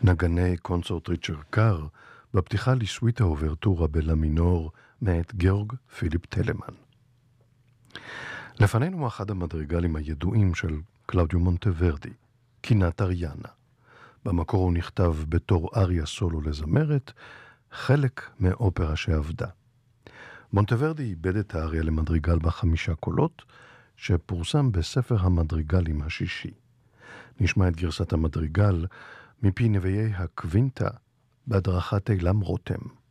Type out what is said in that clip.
נגני קונסורט ריצ'רד קאר בפתיחה לסוויטה אוברטורה בלה מינור מאת גאורג פיליפ טלמן. לפנינו אחד המדרגלים הידועים של קלאודיו מונטוורדי, קינת אריאנה. במקור הוא נכתב בתור אריה סולו לזמרת, חלק מאופרה שעבדה. מונטוורדי איבד את האריה למדריגל ב5 קולות, שפורסם בספר המדריגלים השישי. נשמע את גרסת המדריגל מפי נביאי הקווינטה בהדרכת אילם רותם.